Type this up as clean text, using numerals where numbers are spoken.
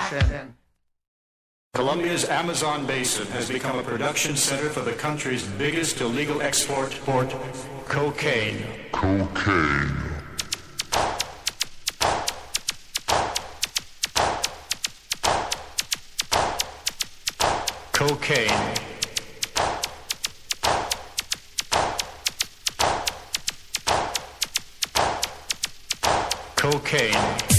action. Colombia's Amazon basin has become a production center for the country's biggest illegal export, cocaine. Cocaine. Cocaine.